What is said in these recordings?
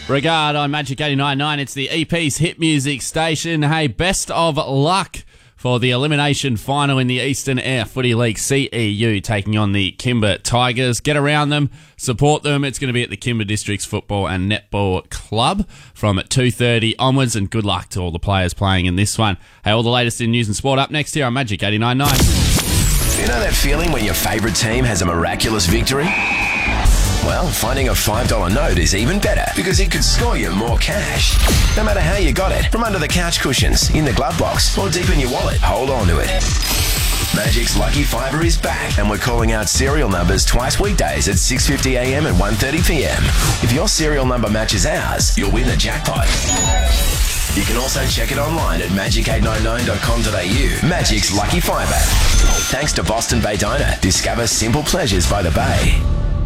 Regard on Magic 89.9. It's the EP's hit music station. Hey, best of luck for the elimination final in the Eastern Air Footy League. CEU taking on the Kimber Tigers. Get around them, support them. It's going to be at the Kimber Districts Football and Netball Club from 2:30 onwards, and good luck to all the players playing in this one. Hey, all the latest in news and sport up next here on Magic 89.9. You know that feeling when your favourite team has a miraculous victory? Well, finding a $5 note is even better because it could score you more cash. No matter how you got it, from under the couch cushions, in the glove box, or deep in your wallet, hold on to it. Magic's Lucky Fiver is back, and we're calling out serial numbers twice weekdays at 6:50 a.m. and 1:30 p.m. If your serial number matches ours, you'll win the jackpot. You can also check it online at magic899.com.au. Magic's Lucky Fiver. Thanks to Boston Bay Diner. Discover simple pleasures by the bay.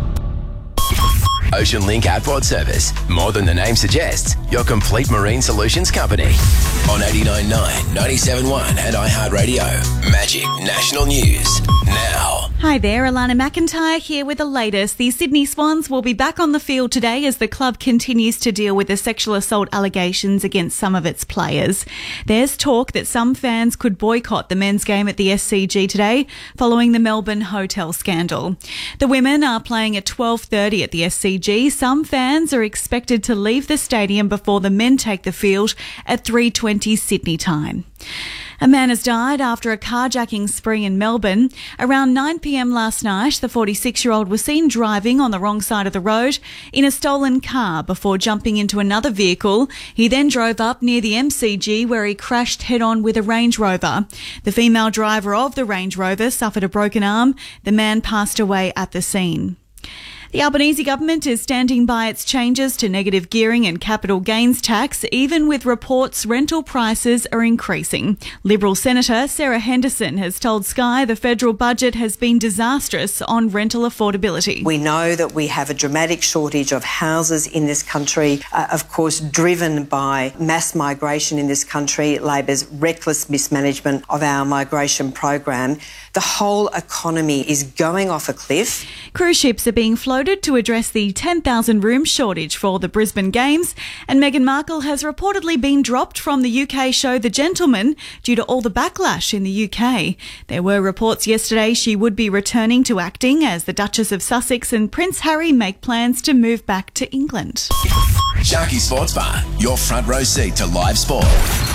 Ocean Link Outboard Service. More than the name suggests, your complete marine solutions company. On 89.9, 97.1 and iHeartRadio. Magic National News. Now. Hi there, Alana McIntyre here with the latest. The Sydney Swans will be back on the field today as the club continues to deal with the sexual assault allegations against some of its players. There's talk that some fans could boycott the men's game at the SCG today following the Melbourne hotel scandal. The women are playing at 12:30 at the SCG. Some fans are expected to leave the stadium before the men take the field at 3:20 Sydney time. A man has died after a carjacking spree in Melbourne. Around 9 p.m. last night, the 46-year-old was seen driving on the wrong side of the road in a stolen car before jumping into another vehicle. He then drove up near the MCG where he crashed head-on with a Range Rover. The female driver of the Range Rover suffered a broken arm. The man passed away at the scene. The Albanese government is standing by its changes to negative gearing and capital gains tax, even with reports rental prices are increasing. Liberal Senator Sarah Henderson has told Sky the federal budget has been disastrous on rental affordability. We know that we have a dramatic shortage of houses in this country, of course driven by mass migration in this country, Labor's reckless mismanagement of our migration program. The whole economy is going off a cliff. Cruise ships are being floated to address the 10,000 room shortage for the Brisbane Games, and Meghan Markle has reportedly been dropped from the UK show The Gentleman due to all the backlash in the UK. There were reports yesterday she would be returning to acting as the Duchess of Sussex and Prince Harry make plans to move back to England. Sharky Sports Bar, your front row seat to live sport.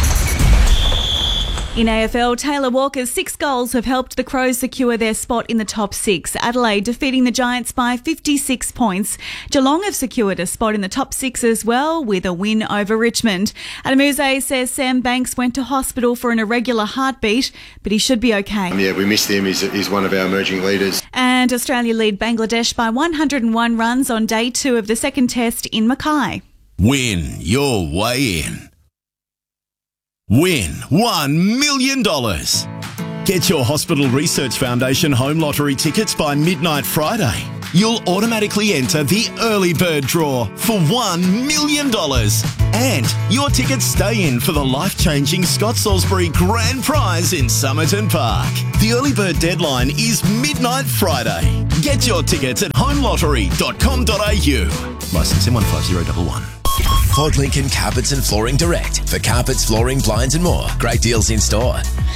In AFL, Taylor Walker's 6 goals have helped the Crows secure their spot in the top 6. Adelaide defeating the Giants by 56 points. Geelong have secured a spot in the top 6 as well with a win over Richmond. Adamuse says Sam Banks went to hospital for an irregular heartbeat, but he should be okay. Yeah, we missed him. He's one of our emerging leaders. And Australia lead Bangladesh by 101 runs on day 2 of the second test in Mackay. Win your way in. Win $1 million. Get your Hospital Research Foundation home lottery tickets by midnight Friday. You'll automatically enter the early bird draw for $1 million. And your tickets stay in for the life-changing Scott Salisbury Grand Prize in Somerton Park. The early bird deadline is midnight Friday. Get your tickets at homelottery.com.au. Licence M15011. Ford Lincoln Carpets and Flooring Direct. For carpets, flooring, blinds and more. Great deals in store.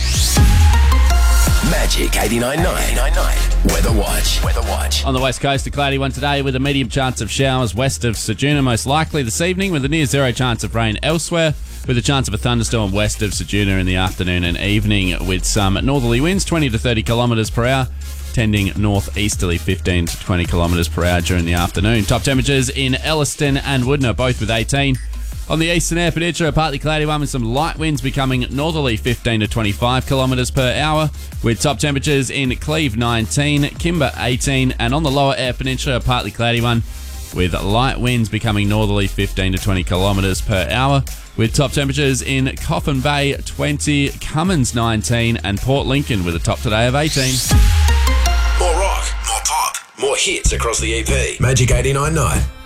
Magic 89.9. Weather Watch. On the west coast, a cloudy one today with a medium chance of showers west of Ceduna, most likely this evening, with a near zero chance of rain elsewhere, with a chance of a thunderstorm west of Ceduna in the afternoon and evening, with some northerly winds 20 to 30 kilometres per hour. Tending northeasterly 15 to 20 kilometres per hour during the afternoon. Top temperatures in Elliston and Woodner, both with 18. On the eastern air peninsula, a partly cloudy one with some light winds becoming northerly 15 to 25 kilometres per hour, with top temperatures in Cleve 19, Kimber 18, and on the lower air peninsula, a partly cloudy one with light winds becoming northerly 15 to 20 kilometres per hour, with top temperatures in Coffin Bay 20, Cummins 19, and Port Lincoln with a top today of 18. More rock, more pop, more hits across the EP. Magic 89.9.